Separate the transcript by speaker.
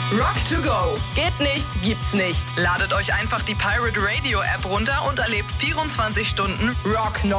Speaker 1: Rock to go.
Speaker 2: Geht nicht, gibt's nicht.
Speaker 1: Ladet euch einfach die Pirate Radio App runter und erlebt 24 Stunden Rock